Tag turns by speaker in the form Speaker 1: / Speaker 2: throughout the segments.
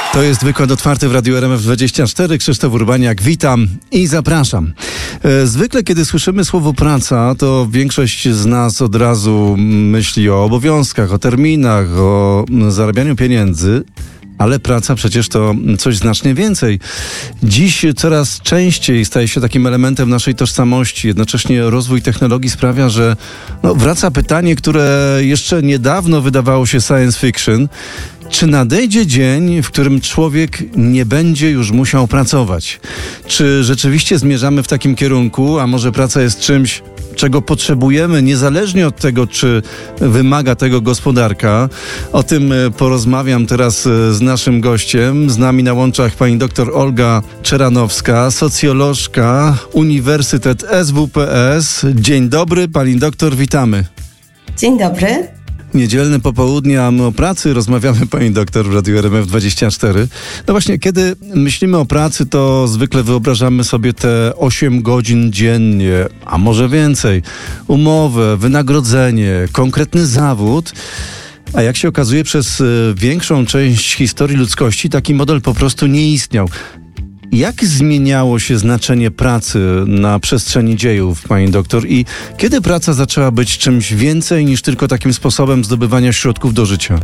Speaker 1: To jest wykład otwarty w Radiu RMF24. Krzysztof Urbaniak, witam i zapraszam. Zwykle, kiedy słyszymy słowo praca, to większość z nas od razu myśli o obowiązkach, o terminach, o zarabianiu pieniędzy. Ale praca przecież to coś znacznie więcej. Dziś coraz częściej staje się takim elementem naszej tożsamości. Jednocześnie rozwój technologii sprawia, że wraca pytanie, które jeszcze niedawno wydawało się science fiction. Czy nadejdzie dzień, w którym człowiek nie będzie już musiał pracować? Czy rzeczywiście zmierzamy w takim kierunku, a może praca jest czymś, czego potrzebujemy, niezależnie od tego, czy wymaga tego gospodarka? O tym porozmawiam teraz z naszym gościem. Z nami na łączach pani dr Olga Czeranowska, socjolożka, Uniwersytet SWPS. Dzień dobry, pani doktor, witamy.
Speaker 2: Dzień dobry.
Speaker 1: Niedzielne popołudnie, a my o pracy rozmawiamy, pani doktor, w Radiu RMF24. No właśnie, kiedy myślimy o pracy, to zwykle wyobrażamy sobie te 8 godzin dziennie, a może więcej. Umowę, wynagrodzenie, konkretny zawód. A jak się okazuje, przez większą część historii ludzkości taki model po prostu nie istniał. Jak zmieniało się znaczenie pracy na przestrzeni dziejów, pani doktor? I kiedy praca zaczęła być czymś więcej niż tylko takim sposobem zdobywania środków do życia?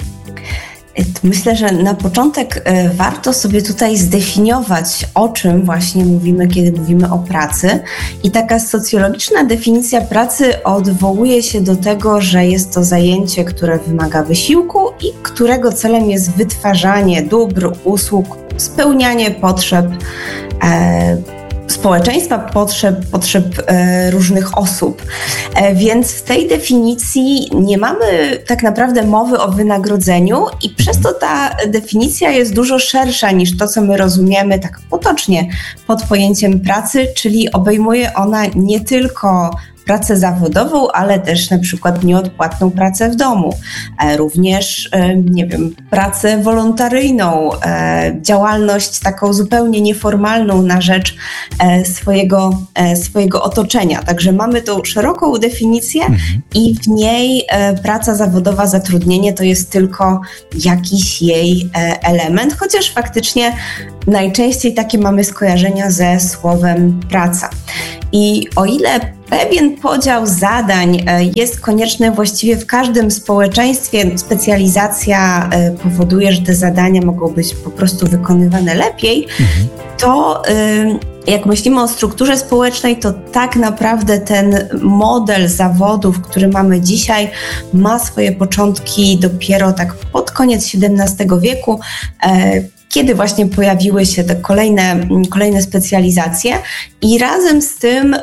Speaker 2: Myślę, że na początek warto sobie tutaj zdefiniować, o czym właśnie mówimy, kiedy mówimy o pracy. I taka socjologiczna definicja pracy odwołuje się do tego, że jest to zajęcie, które wymaga wysiłku i którego celem jest wytwarzanie dóbr, usług, spełnianie potrzeb społeczeństwa, potrzeb różnych osób. Więc w tej definicji nie mamy tak naprawdę mowy o wynagrodzeniu i przez to ta definicja jest dużo szersza niż to, co my rozumiemy tak potocznie pod pojęciem pracy, czyli obejmuje ona nie tylko pracę zawodową, ale też na przykład nieodpłatną pracę w domu, również, pracę wolontaryjną, działalność taką zupełnie nieformalną na rzecz swojego otoczenia. Także mamy tą szeroką definicję i w niej praca zawodowa, zatrudnienie to jest tylko jakiś jej element, chociaż faktycznie najczęściej takie mamy skojarzenia ze słowem praca. I o ile pewien podział zadań jest konieczny właściwie w każdym społeczeństwie, specjalizacja powoduje, że te zadania mogą być po prostu wykonywane lepiej, to jak myślimy o strukturze społecznej, to tak naprawdę ten model zawodów, który mamy dzisiaj, ma swoje początki dopiero tak pod koniec XVII wieku, kiedy właśnie pojawiły się te kolejne specjalizacje i razem z tym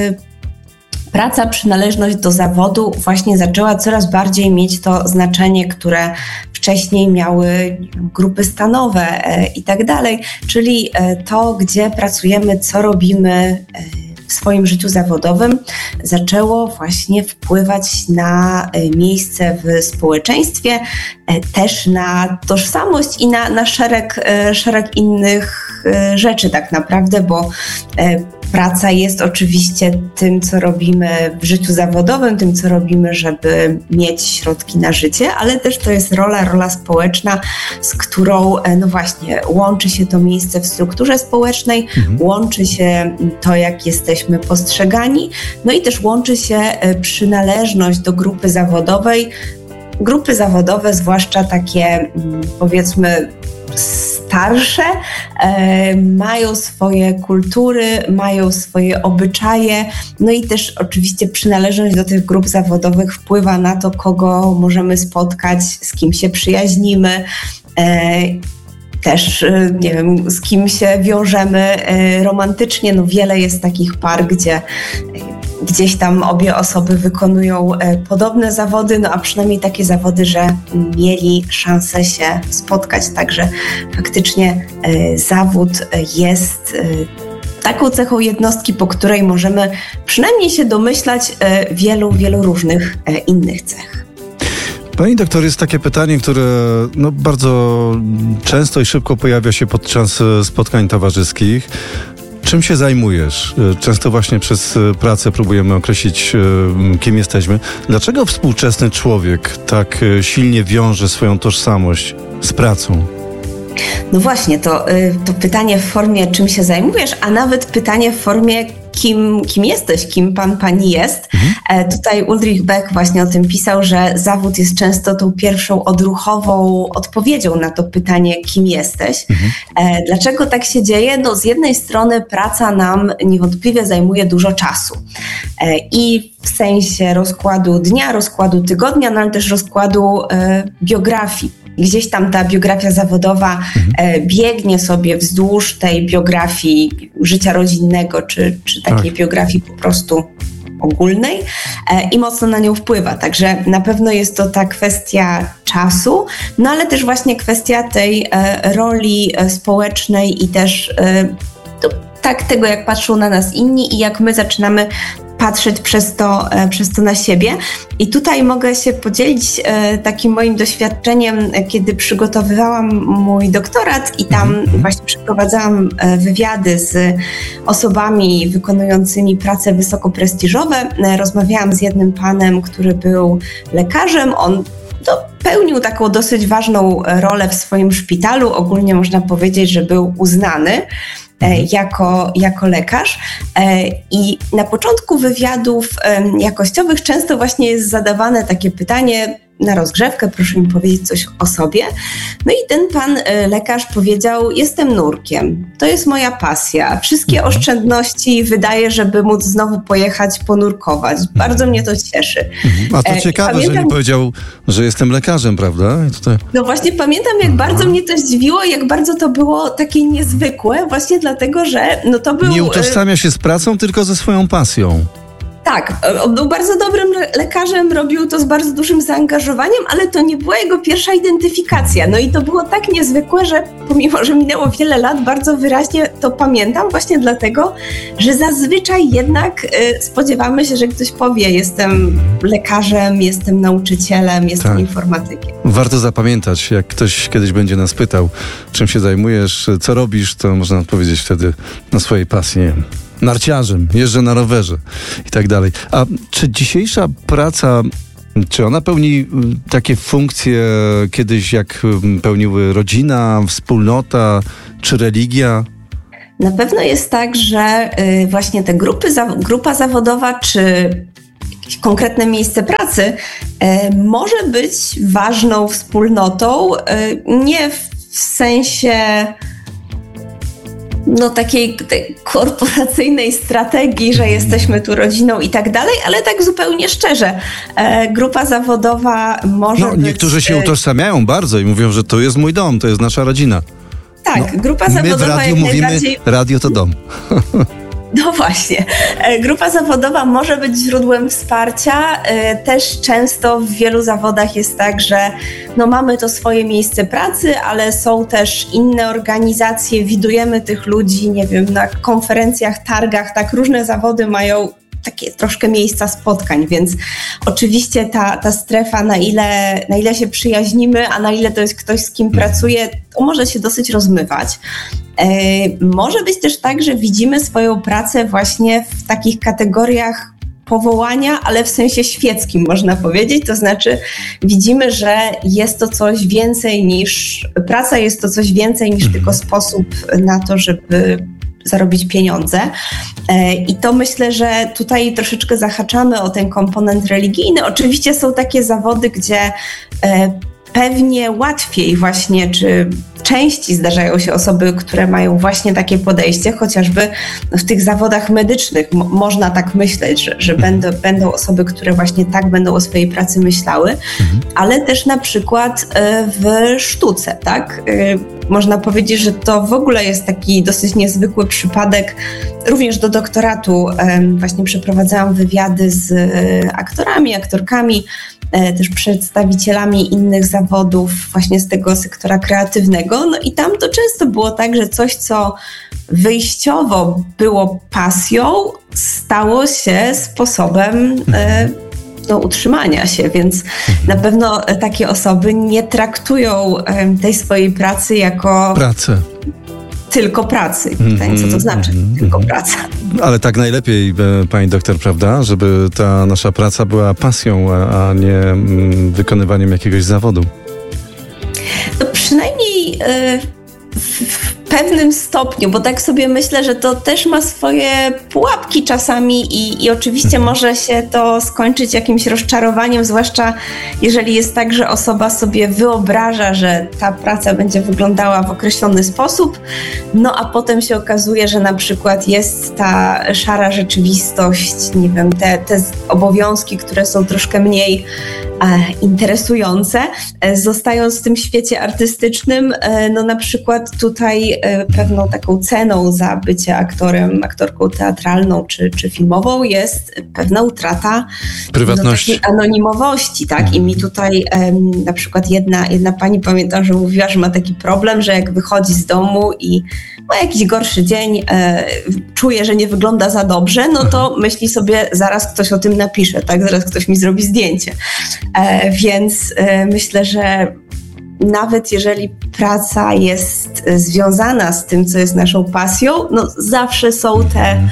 Speaker 2: praca, przynależność do zawodu właśnie zaczęła coraz bardziej mieć to znaczenie, które wcześniej miały grupy stanowe i tak dalej, czyli to, gdzie pracujemy, co robimy w swoim życiu zawodowym, zaczęło właśnie wpływać na miejsce w społeczeństwie, też na tożsamość i na szereg innych rzeczy tak naprawdę, bo praca jest oczywiście tym, co robimy w życiu zawodowym, tym, co robimy, żeby mieć środki na życie, ale też to jest rola społeczna, z którą łączy się to miejsce w strukturze społecznej, łączy się to, jak jesteśmy postrzegani, no i też łączy się przynależność do grupy zawodowej. Grupy zawodowe, zwłaszcza takie powiedzmy starsze, mają swoje kultury, mają swoje obyczaje, no i też oczywiście przynależność do tych grup zawodowych wpływa na to, kogo możemy spotkać, z kim się przyjaźnimy, też, z kim się wiążemy romantycznie. Wiele jest takich par, gdzie gdzieś tam obie osoby wykonują podobne zawody, a przynajmniej takie zawody, że mieli szansę się spotkać. Także faktycznie zawód jest taką cechą jednostki, po której możemy przynajmniej się domyślać wielu różnych innych cech.
Speaker 1: Pani doktor, jest takie pytanie, które bardzo często i szybko pojawia się podczas spotkań towarzyskich. Czym się zajmujesz? Często właśnie przez pracę próbujemy określić, kim jesteśmy. Dlaczego współczesny człowiek tak silnie wiąże swoją tożsamość z pracą?
Speaker 2: No właśnie, to pytanie w formie czym się zajmujesz, a nawet pytanie w formie kim jesteś, kim pani jest. Tutaj Ulrich Beck właśnie o tym pisał, że zawód jest często tą pierwszą odruchową odpowiedzią na to pytanie, kim jesteś. Dlaczego tak się dzieje? No z jednej strony praca nam niewątpliwie zajmuje dużo czasu. I w sensie rozkładu dnia, rozkładu tygodnia, no ale też rozkładu biografii. Gdzieś tam ta biografia zawodowa biegnie sobie wzdłuż tej biografii życia rodzinnego, czy takiej biografii po prostu ogólnej i mocno na nią wpływa. Także na pewno jest to ta kwestia czasu, no ale też właśnie kwestia tej roli społecznej i też tego, jak patrzą na nas inni i jak my zaczynamy patrzeć przez to na siebie. I tutaj mogę się podzielić takim moim doświadczeniem, kiedy przygotowywałam mój doktorat i tam właśnie przeprowadzałam wywiady z osobami wykonującymi prace wysokoprestiżowe. Rozmawiałam z jednym panem, który był lekarzem. On pełnił taką dosyć ważną rolę w swoim szpitalu. Ogólnie można powiedzieć, że był uznany jako lekarz. I na początku wywiadów jakościowych często właśnie jest zadawane takie pytanie na rozgrzewkę, proszę mi powiedzieć coś o sobie. No i ten pan lekarz powiedział, jestem nurkiem, to jest moja pasja. Wszystkie oszczędności wydaję, żeby móc znowu pojechać ponurkować. Bardzo mnie to cieszy.
Speaker 1: A to ciekawe, że nie powiedział, że jestem lekarzem, prawda?
Speaker 2: No właśnie pamiętam, jak bardzo mnie to zdziwiło, jak bardzo to było takie niezwykłe, właśnie dlatego, że to był...
Speaker 1: Nie utożsamia się z pracą, tylko ze swoją pasją.
Speaker 2: Tak, on był bardzo dobrym lekarzem, robił to z bardzo dużym zaangażowaniem, ale to nie była jego pierwsza identyfikacja. No i to było tak niezwykłe, że pomimo, że minęło wiele lat, bardzo wyraźnie to pamiętam właśnie dlatego, że zazwyczaj jednak spodziewamy się, że ktoś powie, jestem lekarzem, jestem nauczycielem, jestem informatykiem.
Speaker 1: Warto zapamiętać, jak ktoś kiedyś będzie nas pytał, czym się zajmujesz, co robisz, to można odpowiedzieć wtedy na swojej pasji. Narciarzem, jeżdżę na rowerze i tak dalej. A czy dzisiejsza praca, czy ona pełni takie funkcje kiedyś, jak pełniły rodzina, wspólnota, czy religia?
Speaker 2: Na pewno jest tak, że właśnie te grupa zawodowa, czy jakieś konkretne miejsce pracy może być ważną wspólnotą, nie w sensie takiej korporacyjnej strategii, że jesteśmy tu rodziną i tak dalej, ale tak zupełnie szczerze. Grupa zawodowa może być...
Speaker 1: Niektórzy się utożsamiają bardzo i mówią, że to jest mój dom, to jest nasza rodzina.
Speaker 2: Tak, grupa zawodowa
Speaker 1: my w radiu
Speaker 2: jak
Speaker 1: mówimy,
Speaker 2: najbardziej...
Speaker 1: radio to dom.
Speaker 2: No właśnie. Grupa zawodowa może być źródłem wsparcia. Też często w wielu zawodach jest tak, że mamy to swoje miejsce pracy, ale są też inne organizacje, widujemy tych ludzi, nie wiem, na konferencjach, targach, tak różne zawody mają takie troszkę miejsca spotkań, więc oczywiście ta strefa, na ile się przyjaźnimy, a na ile to jest ktoś, z kim pracuję, to może się dosyć rozmywać. Może być też tak, że widzimy swoją pracę właśnie w takich kategoriach powołania, ale w sensie świeckim można powiedzieć, to znaczy widzimy, że jest to coś więcej niż praca, jest to coś więcej niż tylko sposób na to, żeby zarobić pieniądze. I to myślę, że tutaj troszeczkę zahaczamy o ten komponent religijny. Oczywiście są takie zawody, gdzie pewnie łatwiej właśnie, czy częściej zdarzają się osoby, które mają właśnie takie podejście, chociażby w tych zawodach medycznych można tak myśleć, że będą osoby, które właśnie tak będą o swojej pracy myślały, ale też na przykład w sztuce, tak? Można powiedzieć, że to w ogóle jest taki dosyć niezwykły przypadek. Również do doktoratu właśnie przeprowadzałam wywiady z aktorami, aktorkami, też przedstawicielami innych zawodów właśnie z tego sektora kreatywnego. No i tam to często było tak, że coś, co wyjściowo było pasją, stało się sposobem utrzymania się, więc na pewno takie osoby nie traktują tej swojej pracy jako pracę. Tylko pracy. Pytanie, co to znaczy? Tylko praca.
Speaker 1: Ale tak najlepiej, pani doktor, prawda? Żeby ta nasza praca była pasją, a nie wykonywaniem jakiegoś zawodu.
Speaker 2: No przynajmniej pewnym stopniu, bo tak sobie myślę, że to też ma swoje pułapki czasami i oczywiście może się to skończyć jakimś rozczarowaniem, zwłaszcza jeżeli jest tak, że osoba sobie wyobraża, że ta praca będzie wyglądała w określony sposób, no a potem się okazuje, że na przykład jest ta szara rzeczywistość, nie wiem, te obowiązki, które są troszkę mniej interesujące. Zostając w tym świecie artystycznym, no na przykład tutaj pewną taką ceną za bycie aktorką teatralną czy filmową jest pewna utrata
Speaker 1: prywatności,
Speaker 2: takiej anonimowości, tak? I mi tutaj na przykład jedna pani, pamiętam, że mówiła, że ma taki problem, że jak wychodzi z domu i ma jakiś gorszy dzień, czuje, że nie wygląda za dobrze, no to myśli sobie, zaraz ktoś o tym napisze, tak? Zaraz ktoś mi zrobi zdjęcie. Więc myślę, że nawet jeżeli praca jest związana z tym, co jest naszą pasją, no zawsze są te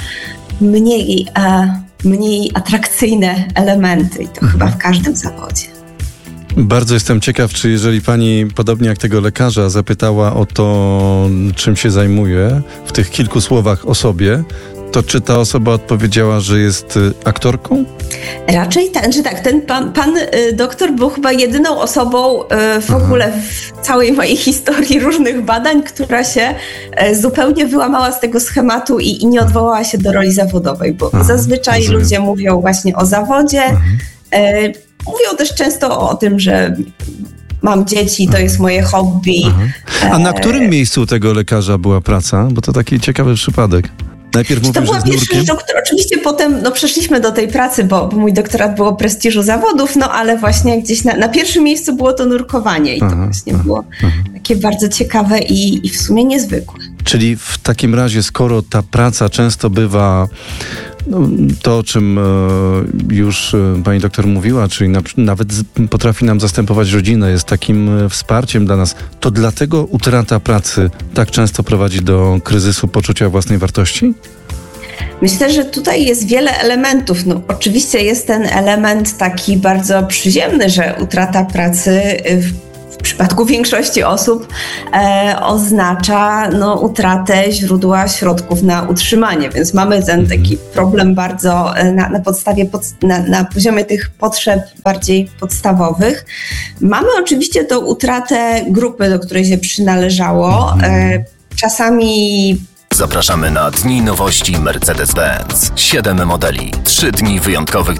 Speaker 2: mniej atrakcyjne elementy i to chyba w każdym zawodzie.
Speaker 1: Bardzo jestem ciekaw, czy jeżeli pani, podobnie jak tego lekarza, zapytała o to, czym się zajmuje w tych kilku słowach o sobie, to czy ta osoba odpowiedziała, że jest aktorką?
Speaker 2: Raczej tak. Ten pan doktor był chyba jedyną osobą w ogóle w całej mojej historii różnych badań, która się zupełnie wyłamała z tego schematu i nie odwołała się do roli zawodowej, bo zazwyczaj ludzie mówią właśnie o zawodzie. Mówią też często o tym, że mam dzieci, to jest moje hobby.
Speaker 1: A na którym miejscu tego lekarza była praca? Bo to taki ciekawy przypadek. Najpierw mówił,
Speaker 2: to była
Speaker 1: że z nurkiem.
Speaker 2: pierwsza rzecz, oczywiście potem przeszliśmy do tej pracy, bo mój doktorat był o prestiżu zawodów, no ale właśnie gdzieś na pierwszym miejscu było to nurkowanie i to właśnie było takie bardzo ciekawe i w sumie niezwykłe.
Speaker 1: Czyli w takim razie, skoro ta praca często bywa to, o czym już pani doktor mówiła, czyli nawet potrafi nam zastępować rodzinę, jest takim wsparciem dla nas, to dlatego utrata pracy tak często prowadzi do kryzysu poczucia własnej wartości?
Speaker 2: Myślę, że tutaj jest wiele elementów. No, oczywiście jest ten element taki bardzo przyziemny, że utrata pracy w przypadku większości osób oznacza utratę źródła środków na utrzymanie, więc mamy ten taki problem bardzo na podstawie, na poziomie tych potrzeb bardziej podstawowych. Mamy oczywiście tą utratę grupy, do której się przynależało. Czasami
Speaker 3: zapraszamy na Dni Nowości Mercedes-Benz. 7 modeli, 3 dni wyjątkowych